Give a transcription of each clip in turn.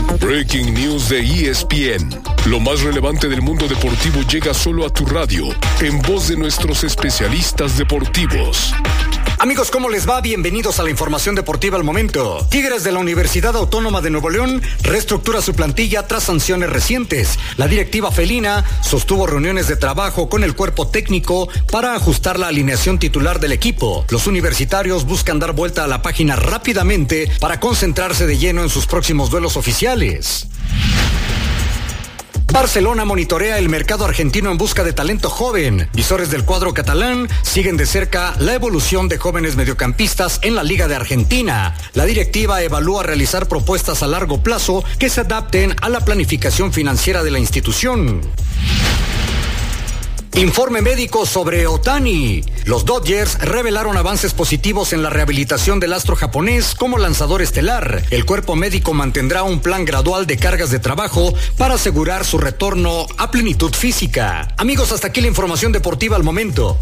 Breaking News de ESPN. Lo más relevante del mundo deportivo llega solo a tu radio, en voz de nuestros especialistas deportivos. Amigos, ¿cómo les va? Bienvenidos a la información deportiva al momento. Tigres de la Universidad Autónoma de Nuevo León reestructura su plantilla tras sanciones recientes. La directiva felina sostuvo reuniones de trabajo con el cuerpo técnico para ajustar la alineación titular del equipo. Los universitarios buscan dar vuelta a la página rápidamente para concentrarse de lleno en sus próximos duelos oficiales. Barcelona monitorea el mercado argentino en busca de talento joven. Visores del cuadro catalán siguen de cerca la evolución de jóvenes mediocampistas en la Liga de Argentina. La directiva evalúa realizar propuestas a largo plazo que se adapten a la planificación financiera de la institución. Informe médico sobre Ohtani. Los Dodgers revelaron avances positivos en la rehabilitación del astro japonés como lanzador estelar. El cuerpo médico mantendrá un plan gradual de cargas de trabajo para asegurar su retorno a plenitud física. Amigos, hasta aquí la información deportiva al momento.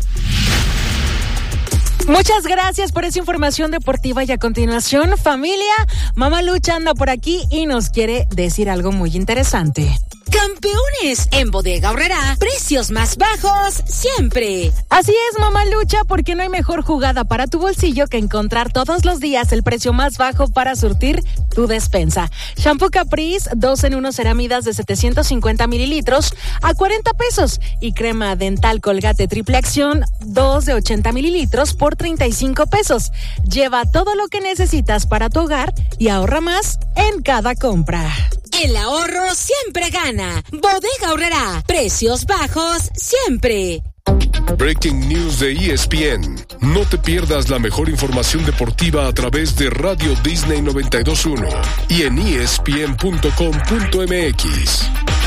Muchas gracias por esa información deportiva y a continuación, familia, Mamá Lucha anda por aquí y nos quiere decir algo muy interesante. Campeones en Bodega Aurrerá, precios más bajos siempre. Así es, Mamá Lucha, porque no hay mejor jugada para tu bolsillo que encontrar todos los días el precio más bajo para surtir tu despensa. Shampoo Caprice, 2 en 1 ceramidas de 750 mililitros a 40 pesos y crema dental Colgate Triple Acción, 2 de 80 mililitros por 35 pesos. Lleva todo lo que necesitas para tu hogar y ahorra más en cada compra. El ahorro siempre gana. Bodega Aurrerá, precios bajos siempre. Breaking News de ESPN. No te pierdas la mejor información deportiva a través de Radio Disney 92.1 y en ESPN.com.mx.